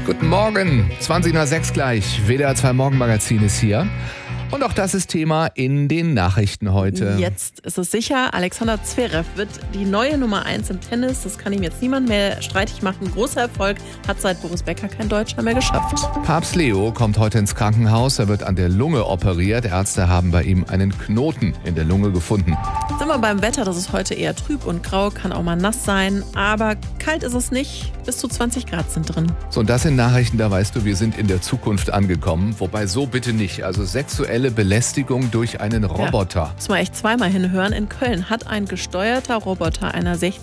Guten Morgen, 20 nach 6 gleich. WDR 2 Morgenmagazin ist hier. Und auch das ist Thema in den Nachrichten heute. Jetzt ist es sicher, Alexander Zverev wird die neue Nummer 1 im Tennis. Das kann ihm jetzt niemand mehr streitig machen. Großer Erfolg hat seit Boris Becker kein Deutscher mehr geschafft. Papst Leo kommt heute ins Krankenhaus. Er wird an der Lunge operiert. Ärzte haben bei ihm einen Knoten in der Lunge gefunden. Sind wir beim Wetter, das ist heute eher trüb und grau, kann auch mal nass sein. Aber kalt ist es nicht. Bis zu 20 Grad sind drin. So, und das sind Nachrichten, da weißt du, wir sind in der Zukunft angekommen. Wobei so bitte nicht. Also sexuelle Belästigung durch einen Roboter. Ja, muss man echt zweimal hinhören. In Köln hat ein gesteuerter Roboter einer